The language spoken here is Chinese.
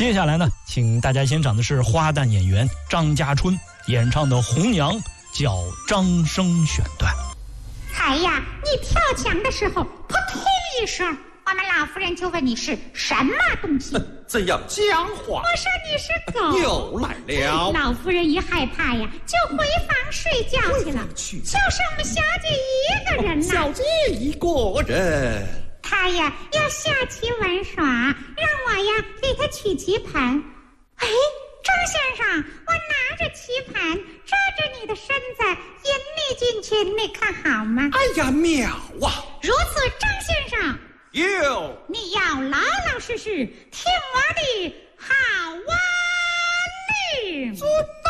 接下来呢，请大家欣赏的是花旦演员张家春演唱的《红娘》，叫张生选段。 哎呀，你跳墙的时候扑通一声，我们老夫人就问你是什么东西。 怎样讲话？ 我说你是狗。 又来了。 老夫人一害怕呀，就回房睡觉去了。就剩我们小姐一个人了。 小姐一个人。 她呀要下棋玩耍，让我呀给她取棋盘。哎，张先生，我拿着棋盘遮着你的身子，引你进去，你看好吗？ 哎呀，妙啊！ 如此，张先生。 有， 你要老老实实听我的好啊令。 遵